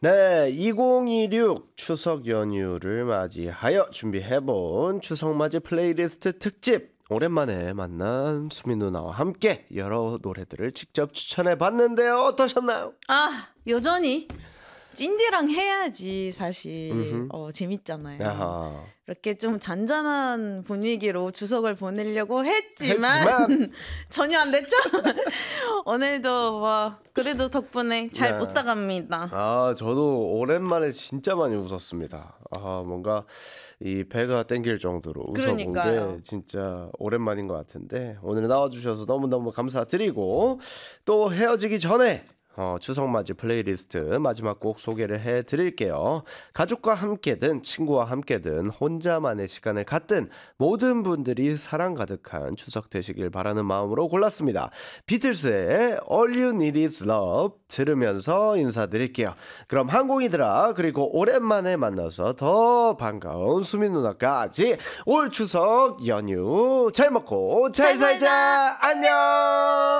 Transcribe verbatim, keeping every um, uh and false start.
네, 이천이십육 추석 연휴를 맞이하여 준비해본 추석맞이 플레이리스트 특집. 오랜만에 만난 수민 누나와 함께 여러 노래들을 직접 추천해봤는데요. 어떠셨나요? 아, 여전히 찐디랑 해야지 사실 음흠. 어, 재밌잖아요. 야하. 이렇게 좀 잔잔한 분위기로 추석을 보내려고 했지만, 했지만. 전혀 안 됐죠? 오늘도 와 그래도 덕분에 잘 네. 웃다 갑니다. 아, 저도 오랜만에 진짜 많이 웃었습니다. 아, 뭔가 이 배가 땡길 정도로 웃어본 그러니까요. 게 진짜 오랜만인 것 같은데 오늘 나와주셔서 너무너무 감사드리고 또 헤어지기 전에 어, 추석맞이 플레이리스트 마지막 곡 소개를 해드릴게요. 가족과 함께든 친구와 함께든 혼자만의 시간을 갖든 모든 분들이 사랑 가득한 추석 되시길 바라는 마음으로 골랐습니다. 비틀스의 All You Need Is Love 들으면서 인사드릴게요. 그럼 항공이들아, 그리고 오랜만에 만나서 더 반가운 수민 누나까지 올 추석 연휴 잘 먹고 잘, 잘 살자. 살자. 안녕.